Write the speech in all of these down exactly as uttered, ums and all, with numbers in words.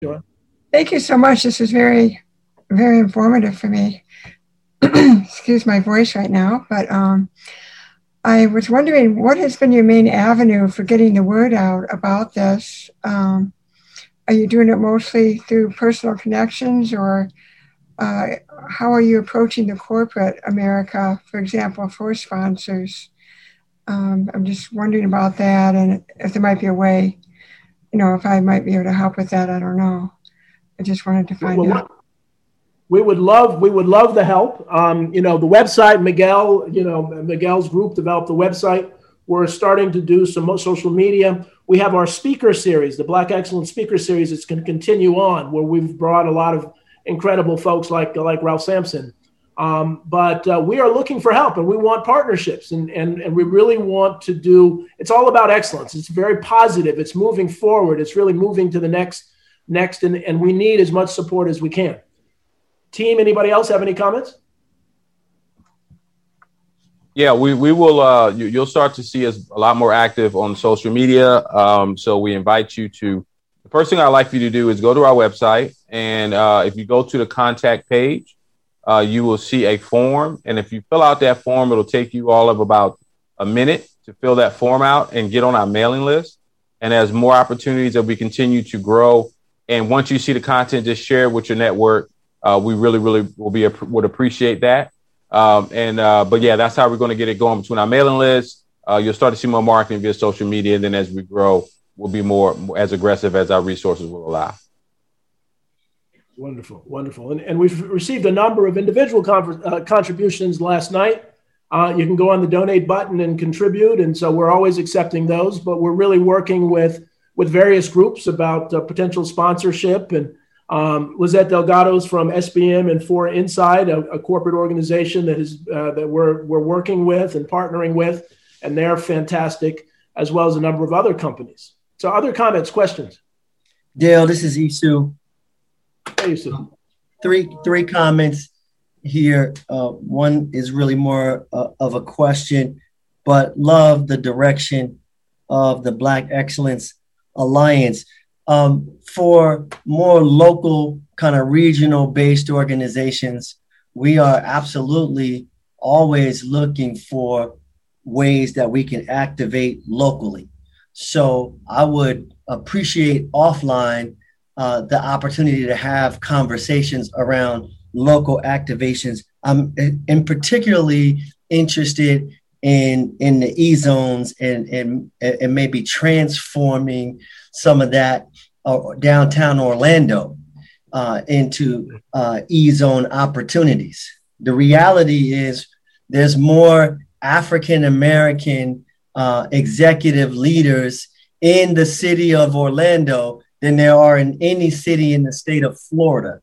Joanne. Thank you so much. This is very, very informative for me. Excuse my voice right now, but um, I was wondering, what has been your main avenue for getting the word out about this? Um, are you doing it mostly through personal connections, or uh, how are you approaching the corporate America, for example, for sponsors? Um, I'm just wondering about that, and if there might be a way, you know, if I might be able to help with that, I don't know. I just wanted to find well, out. We would love, we would love the help. Um, you know, the website, Miguel, you know, Miguel's group developed the website. We're starting to do some social media. We have our speaker series, the Black Excellence Speaker Series. It's going to continue on, where we've brought a lot of incredible folks like like Ralph Sampson. Um, but uh, we are looking for help, and we want partnerships, and, and and we really want to do. It's all about excellence. It's very positive. It's moving forward. It's really moving to the next next, and, and we need as much support as we can. Team, anybody else have any comments? Yeah, we, we will, uh, you, you'll start to see us a lot more active on social media. Um, so we invite you to, the first thing I'd like for you to do is go to our website. And uh, if you go to the contact page, uh, you will see a form. And if you fill out that form, it'll take you all of about a minute to fill that form out and get on our mailing list. And as more opportunities that we continue to grow. And once you see the content, just share it with your network. Uh, we really, really will be would appreciate that. Um, and uh, but yeah, that's how we're going to get it going between our mailing list. Uh, you'll start to see more marketing via social media. And then as we grow, we'll be more, more as aggressive as our resources will allow. Wonderful, wonderful. And, and we've received a number of individual con- uh, contributions last night. Uh, you can go on the donate button and contribute. And so we're always accepting those, but we're really working with, with various groups about uh, potential sponsorship. And Um, Lizette Delgado's from S B M and For Inside, a, a corporate organization that is uh, that we're we're working with and partnering with, and they're fantastic, as well as a number of other companies. So, other comments, questions? Dale, this is Isu. Hey, Isu. Three three comments here. Uh, one is really more uh, of a question, but love the direction of the Black Excellence Alliance. Um, for more local, kind of regional based organizations, we are absolutely always looking for ways that we can activate locally. So I would appreciate offline uh, the opportunity to have conversations around local activations. I'm in particularly interested in, in the E-zones and, and, and maybe transforming some of that uh, downtown Orlando uh, into uh, E-zone opportunities. The reality is there's more African-American uh, executive leaders in the city of Orlando than there are in any city in the state of Florida.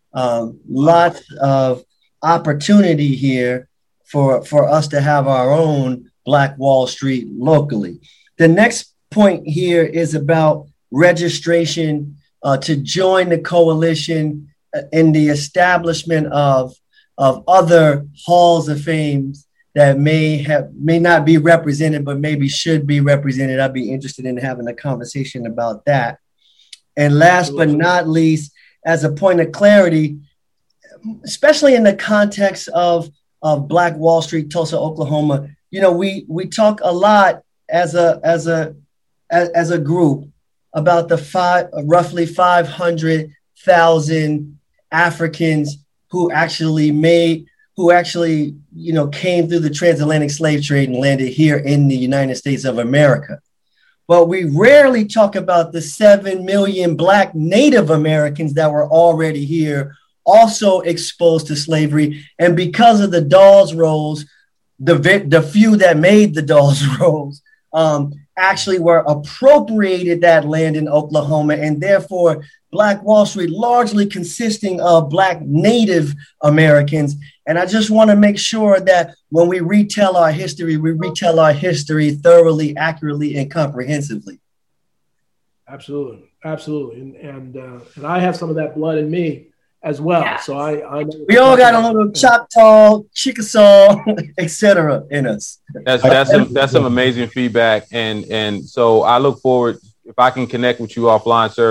Um, lots of opportunity here for, for us to have our own Black Wall Street locally. The next point here is about registration uh, to join the coalition in the establishment of, of other halls of fame that may have may not be represented, but maybe should be represented. I'd be interested in having a conversation about that. And last but not least, as a point of clarity, especially in the context of, of Black Wall Street, Tulsa, Oklahoma, you know, we we talk a lot as a as a as, as a group about the five roughly five hundred thousand Africans who actually made who actually, you know, came through the transatlantic slave trade and landed here in the United States of America. But we rarely talk about the seven million Black Native Americans that were already here, also exposed to slavery. And because of the Dawes Rolls, the, the few that made the Dawes Rolls um, actually were appropriated that land in Oklahoma, and therefore Black Wall Street largely consisting of Black Native Americans. And I just want to make sure that when we retell our history, we retell our history thoroughly, accurately, and comprehensively. Absolutely. Absolutely. And and, uh, and I have some of that blood in me as well. Yes. So I, I know we all got a little Choctaw, Chickasaw, et cetera in us. That's that's some, that's some amazing feedback. And and so I look forward, if I can connect with you offline, sir,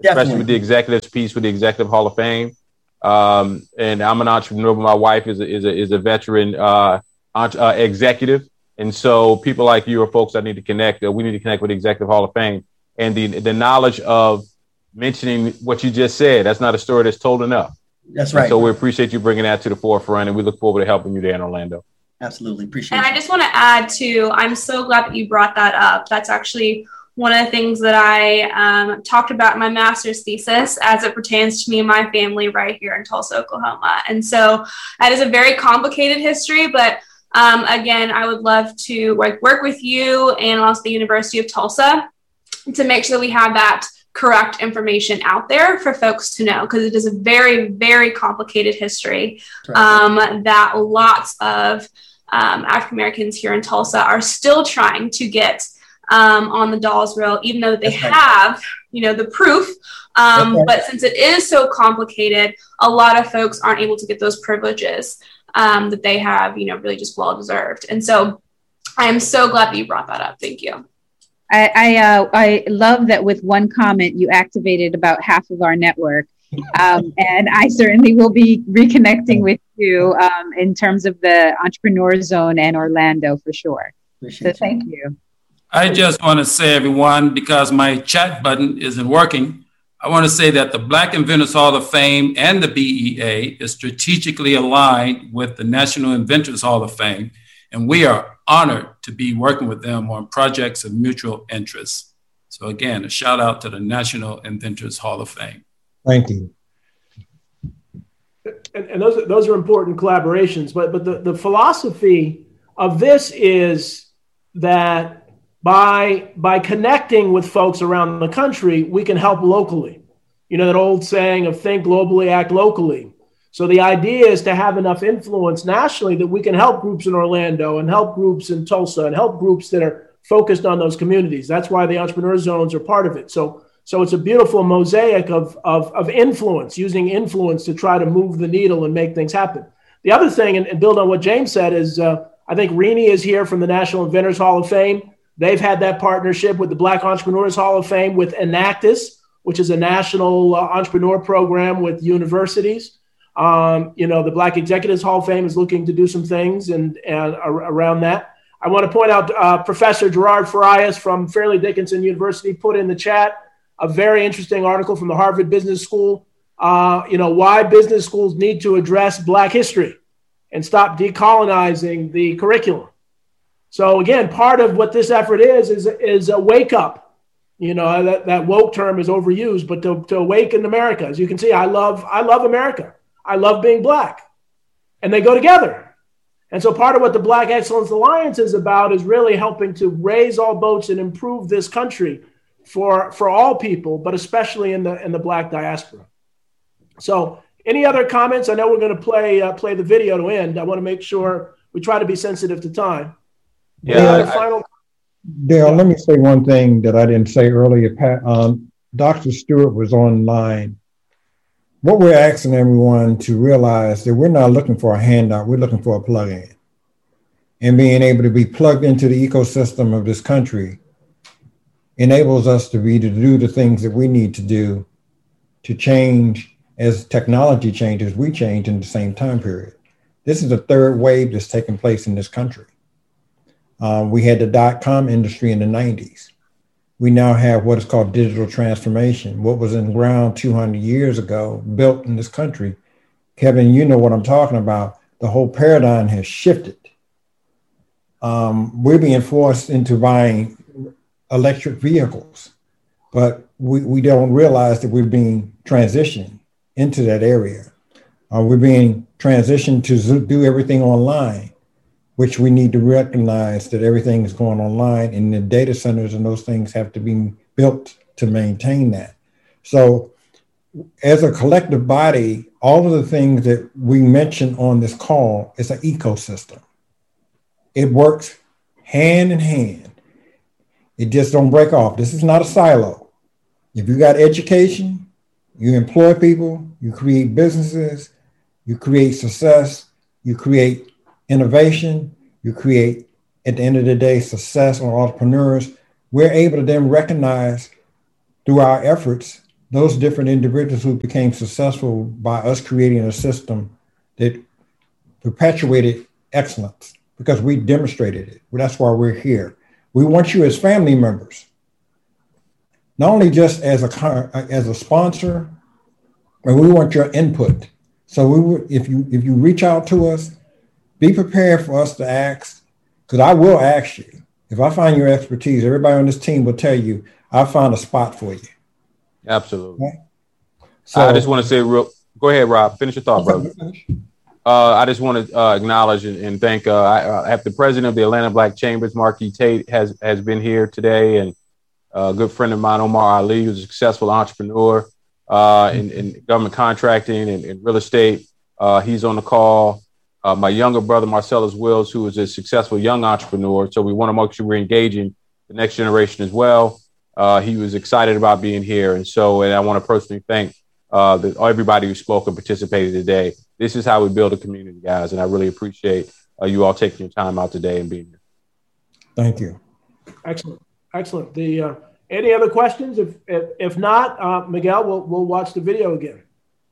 especially with the executives piece with the Executive Hall of Fame. Um, and I'm an entrepreneur, but my wife is a, is a, is a veteran uh, uh, executive. And so people like you are folks that need to connect. Uh, we need to connect with the Executive Hall of Fame. And the the knowledge of mentioning what you just said, that's not a story that's told enough. That's right. And so we appreciate you bringing that to the forefront, and we look forward to helping you there in Orlando. Absolutely. Appreciate it. And you. I just want to add too, I'm so glad that you brought that up. That's actually one of the things that I um, talked about in my master's thesis as it pertains to me and my family right here in Tulsa, Oklahoma. And so that is a very complicated history, but um, again, I would love to like work with you and also the University of Tulsa to make sure that we have that correct information out there for folks to know, because it is a very, very complicated history right. um, that lots of um, African Americans here in Tulsa are still trying to get um, on the dolls roll, even though they That's have, right. you know, the proof. Um, right. But since it is so complicated, a lot of folks aren't able to get those privileges um, that they have, you know, really just well deserved. And so I am so glad that you brought that up. Thank you. I I, uh, I love that with one comment you activated about half of our network, um, and I certainly will be reconnecting with you um, in terms of the Entrepreneur Zone and Orlando for sure. Appreciate so thank you. you. I just want to say, everyone, because my chat button isn't working, I want to say that the Black Inventors Hall of Fame and the B E A is strategically aligned with the National Inventors Hall of Fame, and we are honored to be working with them on projects of mutual interest. So again, a shout out to the National Inventors Hall of Fame. Thank you. And, and those, those are important collaborations, but, but the, the philosophy of this is that by, by connecting with folks around the country, we can help locally. You know, that old saying of think globally, act locally. So the idea is to have enough influence nationally that we can help groups in Orlando and help groups in Tulsa and help groups that are focused on those communities. That's why the entrepreneur zones are part of it. So, so it's a beautiful mosaic of, of, of influence, using influence to try to move the needle and make things happen. The other thing, and, and build on what James said, is uh, I think Rini is here from the National Inventors Hall of Fame. They've had that partnership with the Black Entrepreneurs Hall of Fame with Enactus, which is a national uh, entrepreneur program with universities. Um, you know, the Black Executives Hall of Fame is looking to do some things and, and around that. I want to point out uh, Professor Gerard Farias from Fairleigh Dickinson University put in the chat a very interesting article from the Harvard Business School, uh, you know, why business schools need to address Black history and stop decolonizing the curriculum. So again, part of what this effort is, is, is a wake up. You know, that, that woke term is overused, but to, to awaken America. As you can see, I love, I love America. I love being Black, and they go together. And so part of what the Black Excellence Alliance is about is really helping to raise all boats and improve this country for, for all people, but especially in the, in the Black diaspora. So any other comments? I know we're going to play, uh, play the video to end. I want to make sure we try to be sensitive to time. Yeah. Uh, final... Dale, let me say one thing that I didn't say earlier. Pat, um, Doctor Stewart was online. What we're asking everyone to realize that we're not looking for a handout, we're looking for a plug-in. And being able to be plugged into the ecosystem of this country enables us to be to do the things that we need to do to change as technology changes, we change in the same time period. This is the third wave that's taking place in this country. Um, we had the dot-com industry in the nineties. We now have what is called digital transformation. What was in the ground two hundred years ago, built in this country. Kevin, you know what I'm talking about. The whole paradigm has shifted. Um, we're being forced into buying electric vehicles, but we, we don't realize that we're being transitioned into that area. Uh, we're being transitioned to do everything online, which we need to recognize that everything is going online, and the data centers and those things have to be built to maintain that. So as a collective body, all of the things that we mentioned on this call is an ecosystem. It works hand in hand. It just don't break off. This is not a silo. If you got education, you employ people, you create businesses, you create success, you create innovation, you create, at the end of the day, success on entrepreneurs. We're able to then recognize through our efforts those different individuals who became successful by us creating a system that perpetuated excellence because we demonstrated it. Well, that's why we're here. We want you as family members, not only just as a as a sponsor, but we want your input. So we would, if you if you reach out to us, be prepared for us to ask, because I will ask you. If I find your expertise, everybody on this team will tell you, I found a spot for you. Absolutely. Okay? So I just want to say real, go ahead, Rob, finish your thought, brother. Uh, I just want to uh, acknowledge and, and thank, uh, I, I have the president of the Atlanta Black Chambers, Marquis Tate, has, has been here today, and a good friend of mine, Omar Ali, who's a successful entrepreneur uh, in, in government contracting and, and real estate. Uh, he's on the call. Uh, my younger brother, Marcellus Wills, who is a successful young entrepreneur. So we want to make sure we're engaging the next generation as well. Uh, he was excited about being here. And so, and I want to personally thank uh, the, everybody who spoke and participated today. This is how we build a community, guys. And I really appreciate uh, you all taking your time out today and being here. Thank you. Excellent. Excellent. The, uh, any other questions? If, if, if not, uh, Miguel, we'll, we'll watch the video again.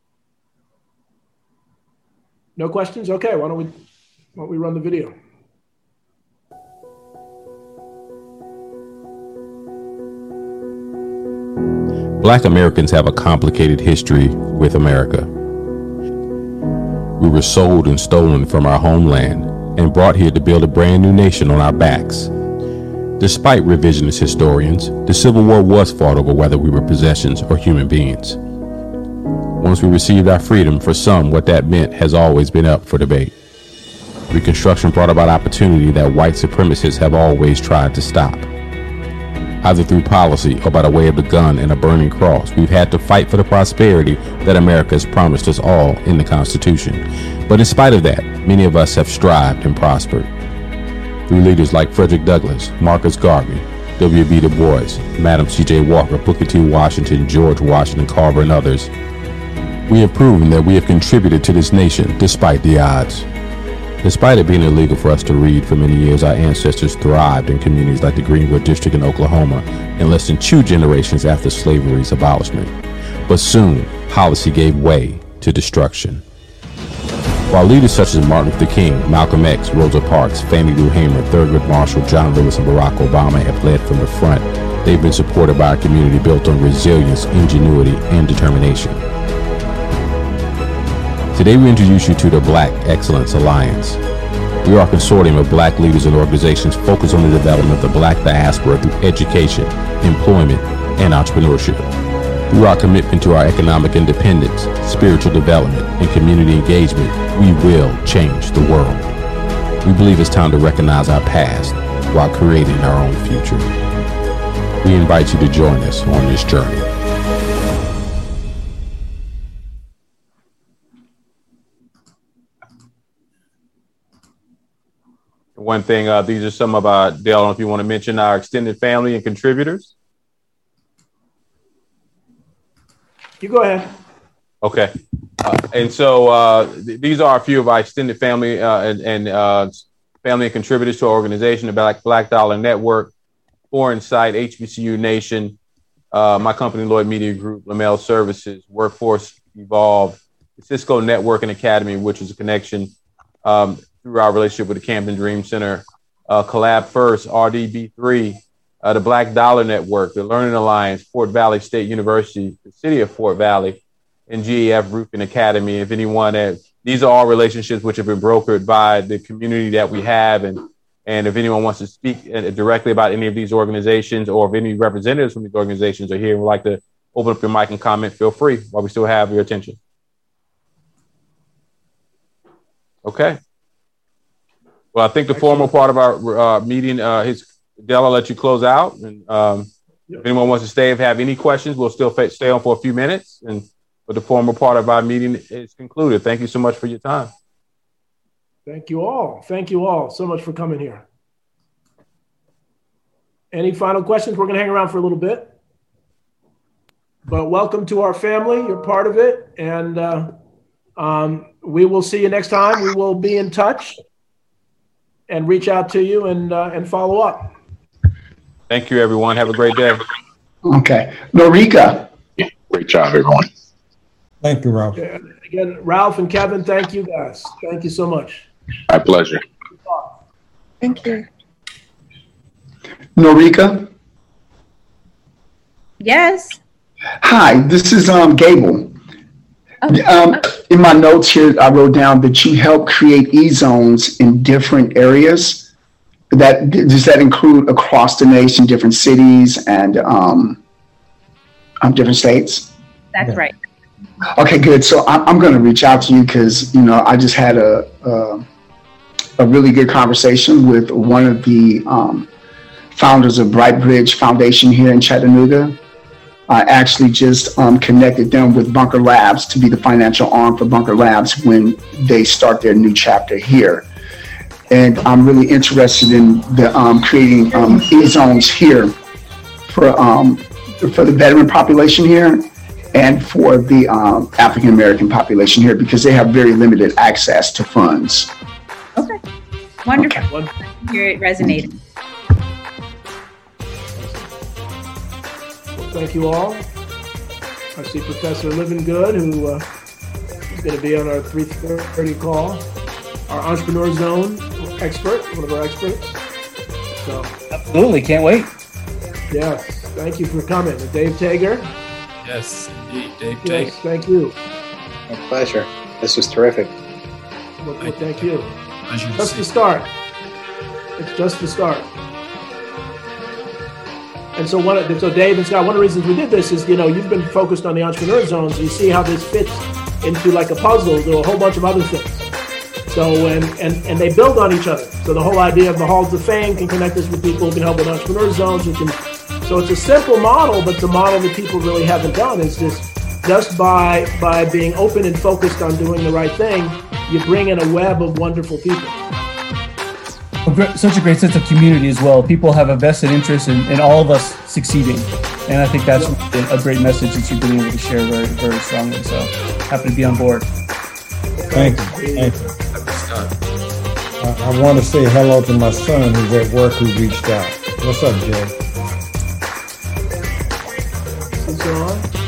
No questions? Okay, why don't we, why don't we run the video? Black Americans have a complicated history with America. We were sold and stolen from our homeland and brought here to build a brand new nation on our backs. Despite revisionist historians, the Civil War was fought over whether we were possessions or human beings. Once we received our freedom, for some, what that meant has always been up for debate. Reconstruction brought about opportunity that white supremacists have always tried to stop. Either through policy or by the way of the gun and a burning cross, we've had to fight for the prosperity that America has promised us all in the Constitution. But in spite of that, many of us have strived and prospered. Through leaders like Frederick Douglass, Marcus Garvey, W B Du Bois, Madam C J Walker, Booker T. Washington, George Washington Carver, and others, we have proven that we have contributed to this nation despite the odds. Despite it being illegal for us to read for many years, our ancestors thrived in communities like the Greenwood District in Oklahoma in less than two generations after slavery's abolishment. But soon, policy gave way to destruction. While leaders such as Martin Luther King, Malcolm X, Rosa Parks, Fannie Lou Hamer, Thurgood Marshall, John Lewis, and Barack Obama have led from the front, they've been supported by a community built on resilience, ingenuity, and determination. Today we introduce you to the Black Excellence Alliance. We are a consortium of black leaders and organizations focused on the development of the black diaspora through education, employment, and entrepreneurship. Through our commitment to our economic independence, spiritual development, and community engagement, we will change the world. We believe it's time to recognize our past while creating our own future. We invite you to join us on this journey. One thing, uh, these are some of our, Dale, I don't know if you want to mention our extended family and contributors. You go ahead. Okay. Uh, and so uh, th- these are a few of our extended family uh, and, and uh, family and contributors to our organization, the Black, Black Dollar Network, Foreign Sight, H B C U Nation, uh, my company, Lloyd Media Group, Lamel Services, Workforce Evolved, Cisco Network and Academy, which is a connection um, through our relationship with the Camden Dream Center, uh, Collab First, R D B three, uh, the Black Dollar Network, the Learning Alliance, Fort Valley State University, the City of Fort Valley, and G E F Roofing Academy. If anyone, has, these are all relationships which have been brokered by the community that we have. And, and if anyone wants to speak directly about any of these organizations, or if any representatives from these organizations are here and would like to open up your mic and comment, feel free while we still have your attention. Okay. Well, I think the formal part of our uh, meeting, uh, his, Dell, I'll let you close out. And um, if anyone wants to stay, if have any questions, we'll still fa- stay on for a few minutes. And but the formal part of our meeting is concluded. Thank you so much for your time. Thank you all. Thank you all so much for coming here. Any final questions? We're going to hang around for a little bit. But welcome to our family. You're part of it. And uh, um, we will see you next time. We will be in touch and reach out to you and uh, and follow up. Thank you, everyone. Have a great day. Okay. Norika. Great job, everyone. Thank you, Ralph. Yeah, again, Ralph and Kevin, thank you guys. Thank you so much. My pleasure. Thank you. Norika? Yes. Hi, this is um, Gable. Oh. Um, in my notes here, I wrote down that you help create e-zones in different areas. That does that include across the nation, different cities and um, um, different states? That's right. Okay, good. So I'm, I'm going to reach out to you because, you know, I just had a, a, a really good conversation with one of the um, founders of Bright Bridge Foundation here in Chattanooga. I actually just um, connected them with Bunker Labs to be the financial arm for Bunker Labs when they start their new chapter here. And I'm really interested in the um, creating um, e-zones here for um, for the veteran population here and for the um, African American population here because they have very limited access to funds. Okay, wonderful. Okay. Hear it resonating. Well, thank you all. I see Professor Living Good, who uh, is going to be on our three thirty call. Our Entrepreneur Zone expert, one of our experts. So, absolutely, can't wait. Yes, thank you for coming. And Dave Tager. Yes, indeed, Dave Yes, Tager. thank you. My pleasure. This was terrific. Well, well, thank you. Pleasure to Just see the you. start. It's just the start. And so one of, so Dave and Scott, one of the reasons we did this is, you know, you've been focused on the entrepreneur zones. You see how this fits into like a puzzle. There are a whole bunch of other things. So, and, and, and they build on each other. So the whole idea of the Halls of Fame can connect us with people who can help with entrepreneur zones. Who can, so it's a simple model, but the model that people really haven't done is this, just by, by being open and focused on doing the right thing, you bring in a web of wonderful people. Such a great sense of community as well. People have a vested interest in, in all of us succeeding. And I think that's a great message that you've been able to share very, very strongly. So happy to be on board. Thank you. Thank you. I, I want to say hello to my son who's at work who reached out. What's up, Jay? Is it on?